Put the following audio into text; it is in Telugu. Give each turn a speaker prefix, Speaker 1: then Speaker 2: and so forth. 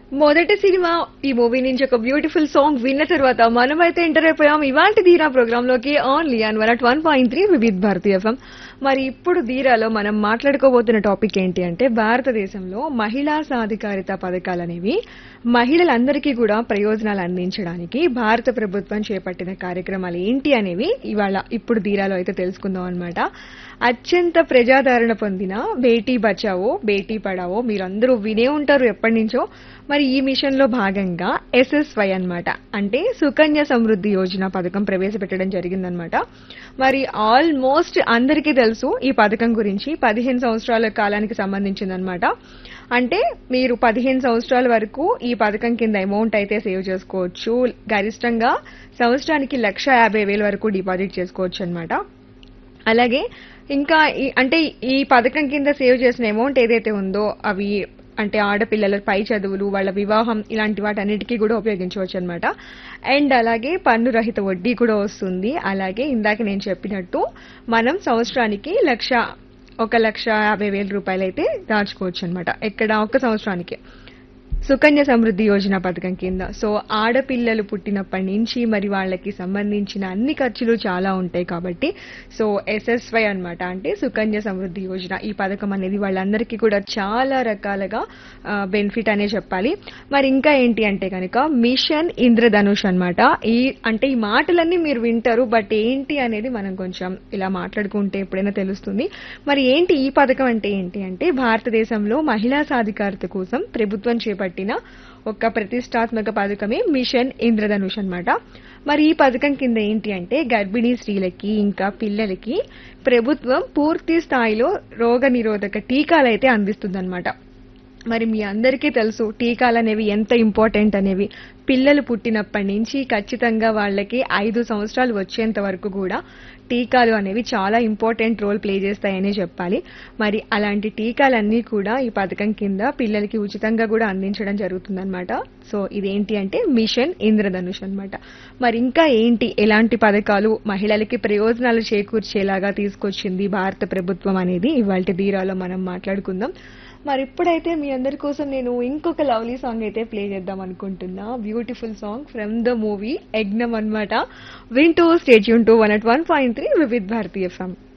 Speaker 1: మొదటి సినిమా ఈ మూవీ నుంచి ఒక బ్యూటిఫుల్ సాంగ్ విన్న తర్వాత మనమైతే ఎంటర్ అయిపోయాం ఇవాంటి ధీరా ప్రోగ్రామ్ లోకి only on 101.3 Vividh Bharati FM. మరి ఇప్పుడు ధీరాలో మనం మాట్లాడుకోబోతున్న టాపిక్ ఏంటి అంటే భారతదేశంలో మహిళా సాధికారిత పథకాలు అనేవి మహిళలందరికీ కూడా ప్రయోజనాలు అందించడానికి భారత ప్రభుత్వం చేపట్టిన కార్యక్రమాలు ఏంటి అనేవి ఇవాళ ఇప్పుడు ధీరాలో అయితే తెలుసుకుందాం అన్నమాట. అత్యంత ప్రజాదరణ పొందిన బేటీ బచావో బేటీ పడావో మీరందరూ వినే ఉంటారు ఎప్పటి నుంచో. మరి ఈ మిషన్ లో భాగంగా ఎస్ఎస్వై అన్నమాట, అంటే సుకన్య సమృద్ధి యోజన పథకం ప్రవేశపెట్టడం జరిగిందనమాట. మరి ఆల్మోస్ట్ అందరికీ తెలుసు ఈ పథకం గురించి. 15 సంవత్సరాల కాలానికి సంబంధించిందనమాట. అంటే మీరు 15 సంవత్సరాల వరకు ఈ పథకం కింద అమౌంట్ అయితే సేవ్ చేసుకోవచ్చు. గరిష్టంగా సంవత్సరానికి 1,50,000 వరకు డిపాజిట్ చేసుకోవచ్చు అన్నమాట. అలాగే ఇంకా అంటే ఈ పథకం కింద సేవ్ చేసిన అమౌంట్ ఏదైతే ఉందో అవి అంటే ఆడపిల్లల పై చదువులు, వాళ్ళ వివాహం, ఇలాంటి వాటన్నిటికీ కూడా ఉపయోగించవచ్చు అనమాట. అండ్ అలాగే పన్ను రహిత వడ్డీ కూడా వస్తుంది. అలాగే ఇందాక నేను చెప్పినట్టు మనం సంవత్సరానికి 1,50,000 రూపాయలు అయితే దాచుకోవచ్చు అనమాట. ఎక్కడ ఒక సంవత్సరానికి సుకన్య సమృద్ధి యోజన పథకం కింద. సో ఆడపిల్లలు పుట్టినప్పటి నుంచి మరి వాళ్ళకి సంబంధించిన అన్ని ఖర్చులు చాలా ఉంటాయి కాబట్టి సో ఎస్ఎస్వై అన్నమాట, అంటే సుకన్య సమృద్ధి యోజన, ఈ పథకం అనేది వాళ్ళందరికీ కూడా చాలా రకాలుగా బెనిఫిట్ అనే చెప్పాలి. మరి ఇంకా ఏంటి అంటే కనుక మిషన్ ఇంద్రధనుష్ అన్నమాట. ఈ మాటలన్నీ మీరు వింటారు, బట్ ఏంటి అనేది మనం కొంచెం ఇలా మాట్లాడుకుంటే ఎప్పుడైనా తెలుస్తుంది. మరి ఏంటి ఈ పథకం అంటే ఏంటి అంటే భారతదేశంలో మహిళా సాధికారత కోసం ప్రభుత్వం చేపట్టిన ఒక ప్రతిష్టాత్మక పథకమే మిషన్ ఇంద్రధనుష్ అన్నమాట. మరి ఈ పథకం కింద ఏంటి అంటే గర్భిణీ స్త్రీలకి ఇంకా పిల్లలకి ప్రభుత్వం పూర్తి స్థాయిలో రోగ నిరోధక టీకాలైతే అందిస్తుందన్నమాట. మరి మీ అందరికీ తెలుసు టీకాలు అనేవి ఎంత ఇంపార్టెంట్ అనేవి. పిల్లలు పుట్టినప్పటి నుంచి ఖచ్చితంగా వాళ్ళకి 5 సంవత్సరాలు వచ్చేంత వరకు కూడా టీకాలు అనేవి చాలా ఇంపార్టెంట్ రోల్ ప్లే చేస్తాయనే చెప్పాలి. మరి అలాంటి టీకాలన్నీ కూడా ఈ పథకం కింద పిల్లలకి ఉచితంగా కూడా అందించడం జరుగుతుందన్నమాట. సో ఇదేంటి అంటే మిషన్ ఇంద్రధనుష్ అన్నమాట. మరి ఇంకా ఏంటి, ఎలాంటి పథకాలు మహిళలకి ప్రయోజనాలు చేకూర్చేలాగా తీసుకొచ్చింది భారత ప్రభుత్వం అనేది ఇవాల్టి ధీరాలో మనం మాట్లాడుకుందాం. మరి ఇప్పుడైతే మీ అందరి కోసం నేను ఇంకొక లవ్లీ సాంగ్ అయితే ప్లే చేద్దాం అనుకుంటున్నా. Beautiful song from the movie యజ్ఞం అన్నమాట. వింటూ stay tune to 101.3 Vividh Bharati FM.